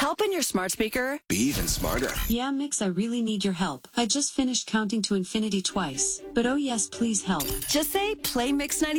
help in your smart speaker? Be even smarter. Yeah, Mix, I really need your help. I just finished counting to infinity twice. But oh yes, please help. Just say play Mix 90.